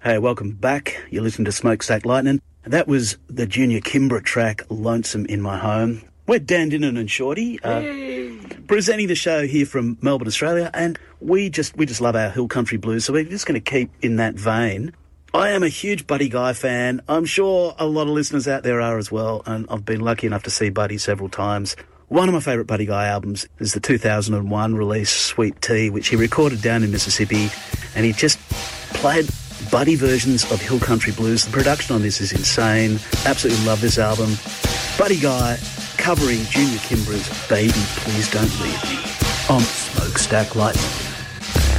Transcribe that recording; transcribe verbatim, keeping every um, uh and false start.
Hey, welcome back. You're listening to Smokestack Lightning. That was the Junior Kimbra track, Lonesome in My Home. We're Dan Dinnan and Shorty, uh, hey. presenting the show here from Melbourne, Australia, and we just we just love our hill country blues, so we're just going to keep in that vein. I am a huge Buddy Guy fan. I'm sure a lot of listeners out there are as well, and I've been lucky enough to see Buddy several times. One of my favourite Buddy Guy albums is the two thousand one release, Sweet Tea, which he recorded down in Mississippi, and he just played Buddy versions of hill country blues. The production on this is insane. Absolutely love this album. Buddy Guy covering Junior Kimbra's Baby Please Don't Leave Me on Smokestack Lightning.